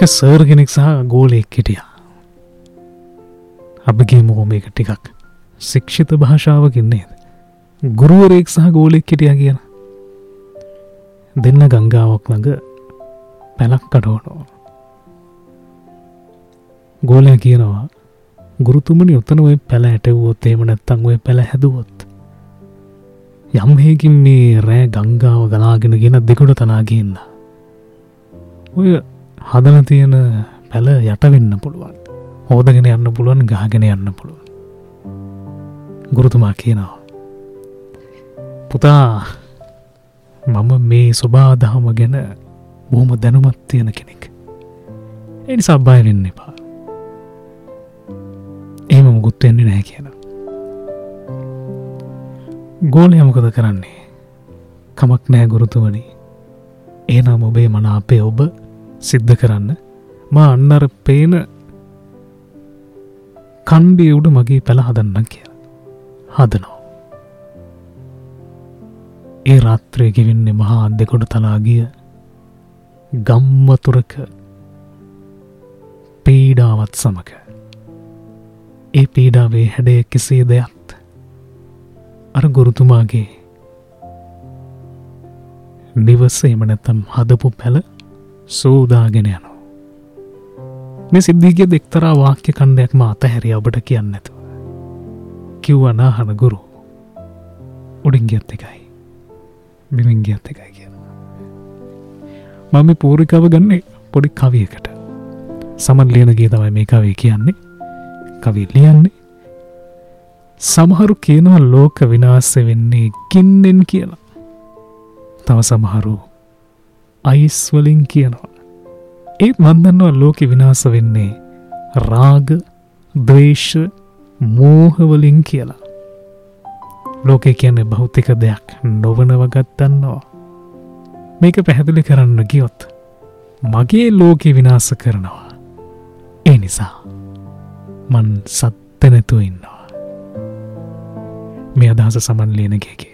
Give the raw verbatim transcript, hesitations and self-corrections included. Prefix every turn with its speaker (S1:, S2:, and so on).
S1: එක සර් කෙනෙක් සහ ගෝලයෙක් හිටියා. අපි කියමුකෝ මේක ටිකක් ශික්ෂිත භාෂාවකින් නේද? ගුරුවරයෙක් සහ ගෝලයෙක් හිටියා කියන. දෙන්න ගංගාවක් ළඟ පැලක් කඩවනවා. ගෝලයා කියනවා ගුරුතුමනි ඔතන ඔය පැල ඇටවුවොත් එහෙම නැත්නම් ඔය පැල හැදුවොත් යම් හේකින් මේ රෑ ගංගාව ගලාගෙන ගෙන දෙකට තනා ගින්න. ඔය හදලා තියෙන පැල යට වෙන්න පුළුවන්. හොදගෙන යන්න පුළුවන්, ගහගෙන යන්න පුළුවන්. ගුරුතුමා කියනවා පුතා මම මේ සබා දහම ගැන බොහොම දැනුමක් තියෙන කෙනෙක්. ඒ නිසා බය වෙන්න එපා. එහෙම මුකුත් වෙන්නේ නැහැ කියලා. ගෝලයා මොකද කරන්නේ? කමක් නැහැ ගුරුතුමනි. එහෙනම් ඔබේ මනාපය ඔබ සිද්ධ කරන්න. මා අන්න අර පේන කණ්ඩිය උඩ මගේ පැල හදන්නම් කියලා. හදනවා. ඒ රාත්‍රියේ ගෙවින්නේ මහා දෙකොඩ තලා ගිය ගම්වතුරක පීඩාවත් සමග. ඒ පීඩාවේ හැඩය කෙසේ දෙයත් අර ගුරුතුමාගේ නිවසේම නැත්තම් හදපු පැල සෝදාගෙන යනවා. මේ සිද්ධිය එක්තරා වාක්‍ය ඛණ්ඩයක් මා අතහැරියා ඔබට කියන්නේ නැතුව. කිව්වා නාහන ගුරු. උඩින් ගියත් එකයි. බිමින් ගියත් එකයි කියලා. මම මේ පූරිකාව ගන්නේ පොඩි කවියකට. සමන් ලියන ගිය තමයි මේ කවිය කියන්නේ. කවිය ලියන්නේ සමහරු කියනවා ලෝක විනාශ වෙන්නේ ගින්නෙන් කියලා. තව සමහරු අයිස් වලින් කියනවා. ඒත් මන් දන්නවා ලෝකෙ විනාශ වෙන්නේ රාග, ද්වේෂ, මෝහ වලින් කියලා. ලෝකේ කියන්නේ භෞතික දෙයක් නොවනව ගත්තන්නවා. මේක පැහැදිලි කරන්න ගියොත් මගේ ලෝකෙ විනාශ කරනවා. ඒ නිසා මන් සත්‍ය නැතුව ඉන්නවා. මේ අදහස සමන් ලියන එකේ